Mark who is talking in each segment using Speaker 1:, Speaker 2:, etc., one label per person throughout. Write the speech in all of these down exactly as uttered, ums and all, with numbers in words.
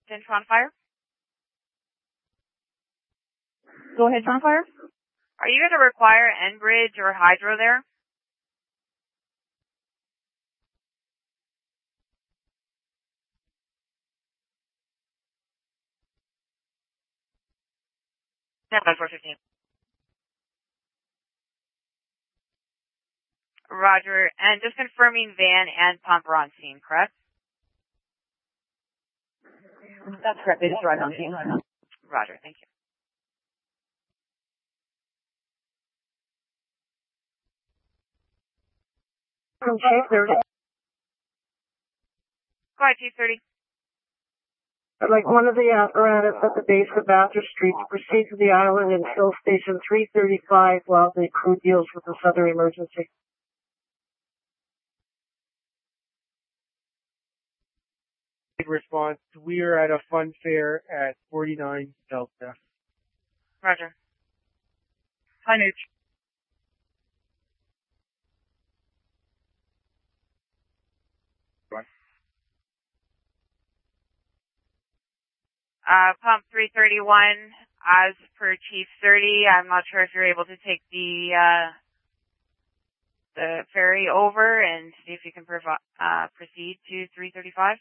Speaker 1: in Toronto Fire.
Speaker 2: Go ahead, Toronto Fire.
Speaker 1: Are you going to require Enbridge or Hydro there? Yeah, by four fifteen. Roger. And just confirming van and pump are on scene, correct?
Speaker 2: That's correct. They just arrived on scene.
Speaker 1: Roger. Thank you.
Speaker 2: Okay, there's
Speaker 1: Go ahead, Chief thirty.
Speaker 2: I'd like one of the apparatus at the base of Bathurst Street to proceed to the island until station three thirty-five while the crew deals with this other emergency.
Speaker 3: Response, we are at a fun fair at forty-nine Delta.
Speaker 1: Roger.
Speaker 3: Hi, Nate.
Speaker 1: Uh, pump three thirty-one, as per Chief thirty. I'm not sure if you're able to take the, uh, the ferry over and see if you can provi- uh, proceed to three thirty-five.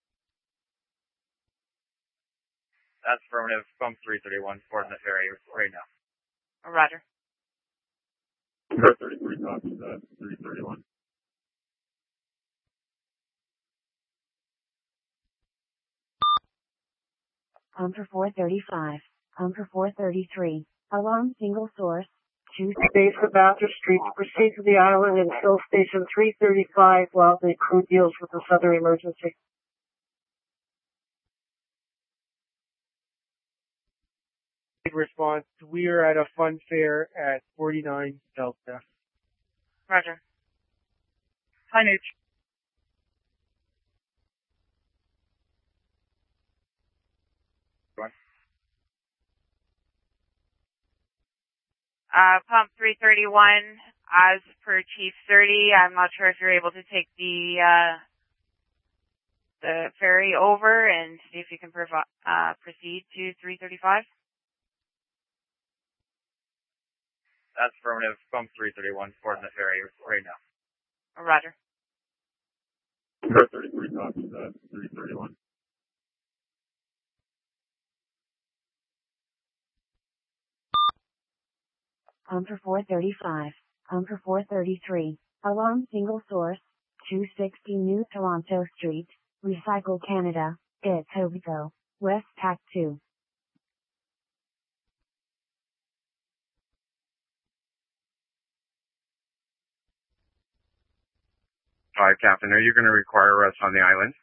Speaker 4: That's affirmative. Pump three thirty-one, boarding the ferry right now.
Speaker 1: Oh, Roger.
Speaker 4: thirty-three copies, uh, three thirty-one.
Speaker 5: Pump for four thirty-five. Pump for four thirty-three. Alarm single source. Two.
Speaker 2: Base of Bathurst Street to proceed to the island until station three thirty-five while the crew deals with this other emergency.
Speaker 3: Response, we are at a fun fair at forty-nine Delta.
Speaker 1: Roger.
Speaker 3: Hi, Nate.
Speaker 1: Uh, pump three thirty-one, as per Chief thirty. I'm not sure if you're able to take the, uh, the ferry over and see if you can provi- uh, proceed to three thirty-five.
Speaker 4: That's affirmative. Pump three thirty-one, boarding the ferry right now.
Speaker 1: Oh, Roger.
Speaker 4: thirty-three copies, uh, three thirty-one.
Speaker 5: Pump for four thirty-five. Pump for four thirty-three. Alarm single source. two sixty New Toronto Street. Recycle Canada. Etobicoke. West Pac two.
Speaker 4: Alright, Captain, are you going to require us on the island?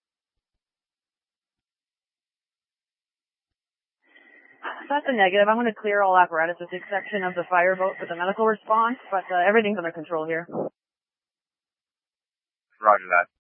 Speaker 2: That's a negative. I'm going to clear all apparatus with the exception of the fireboat for the medical response, but uh, everything's under control here.
Speaker 4: Roger that.